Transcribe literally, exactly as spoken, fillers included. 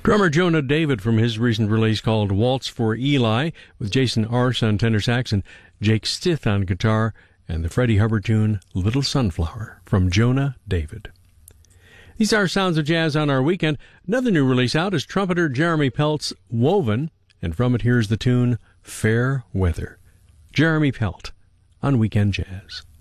Drummer Jonah David from his recent release called Waltz for Eli, with Jason Arce on tenor sax and Jake Stith on guitar, and the Freddie Hubbard tune Little Sunflower from Jonah David. These are Sounds of Jazz on our weekend. Another new release out is trumpeter Jeremy Pelt's Woven, and from it here's the tune Fair Weather. Jeremy Pelt on Weekend Jazz.